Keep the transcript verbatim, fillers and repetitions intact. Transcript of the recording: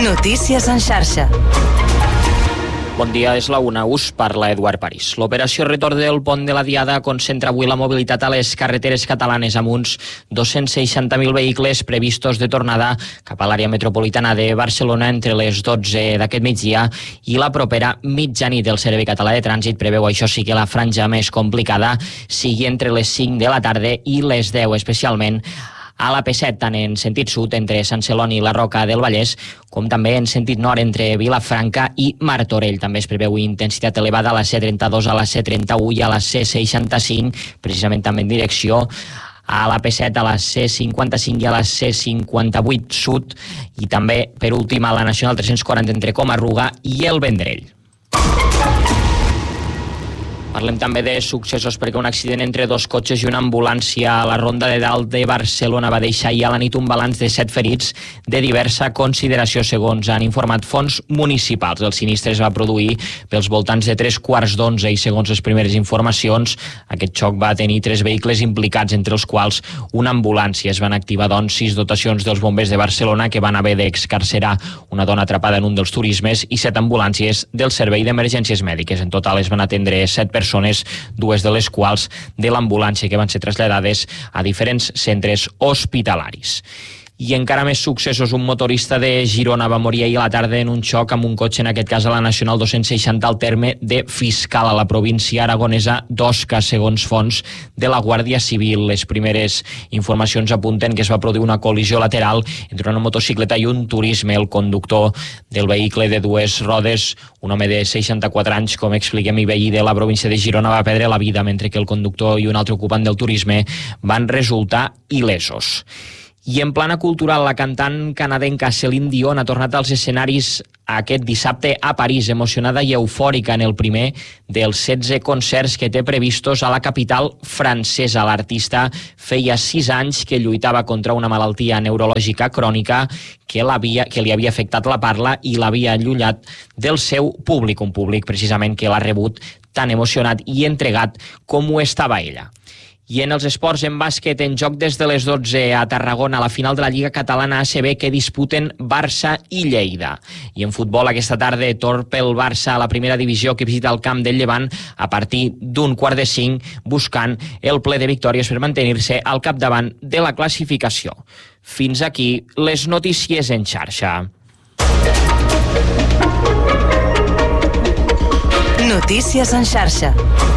Notícies en xarxa. Bon dia, és la una, us parla Eduard París. L'operació retorn del pont de la Diada concentra avui la mobilitat a les carreteres catalanes amb uns dos-cents seixanta mil vehicles previstos de tornada cap a l'àrea metropolitana de Barcelona entre les dotze d'aquest migdia i la propera mitjanit. El Servei Català de Trànsit preveu, això sí, que la franja més complicada sigui entre les cinc de la tarda i les deu, especialment a la P set, tant en sentit sud entre Sant Celoni i la Roca del Vallès, com també en sentit nord entre Vilafranca i Martorell. També es preveu intensitat elevada a la C trenta-dos, a la C trenta-u i a la C seixanta-cinc, precisament també en direcció a la P set, a la C cinquanta-cinc i a la C cinquanta-vuit sud, i també, per últim, a la Nacional tres-cents quaranta entre Coma-ruga i el Vendrell. Parlem també de successos perquè un accident entre dos cotxes i una ambulància a la Ronda de Dalt de Barcelona va deixar ahir a la nit un balanç de set ferits de diversa consideració, segons han informat fonts municipals. El sinistre es va produir pels voltants de tres quarts d'onze i, segons les primeres informacions, aquest xoc va tenir tres vehicles implicats, entre els quals una ambulància. Es van activar, doncs, sis dotacions dels bombers de Barcelona que van haver d'excarcerar una dona atrapada en un dels turismes i set ambulàncies del Servei d'Emergències Mèdiques. En total es van atendre set persones persones, dues de les quals de l'ambulància, que van ser traslladades a diferents centres hospitalaris. I encara més successos. Un motorista de Girona va morir ahir a la tarda en un xoc amb un cotxe, en aquest cas a la Nacional dos-cents seixanta al terme de Fiscal, a la província aragonesa d'Osca, segons fonts de la Guàrdia Civil. Les primeres informacions apunten que es va produir una col·lisió lateral entre una motocicleta i un turisme. El conductor del vehicle de dues rodes, un home de seixanta-quatre anys, com expliquem, i veí de la província de Girona, va perdre la vida, mentre que el conductor i un altre ocupant del turisme van resultar il·lesos. I en plana cultural, la cantant canadenca Céline Dion ha tornat als escenaris aquest dissabte a París, emocionada i eufòrica en el primer dels setze concerts que té previstos a la capital francesa. L'artista feia sis anys que lluitava contra una malaltia neurològica crònica que, l'havia, que li havia afectat la parla i l'havia allunyat del seu públic, un públic precisament que l'ha rebut tan emocionat i entregat com ho estava ella. I en els esports, en bàsquet, en joc des de les dotze a Tarragona, la final de la Lliga Catalana A C B que disputen Barça i Lleida. I en futbol, aquesta tarda, torn pel Barça a la primera divisió, que visita el camp del Llevant a partir d'un quart de cinc, buscant el ple de victòries per mantenir-se al capdavant de la classificació. Fins aquí les notícies en xarxa. Notícies en xarxa.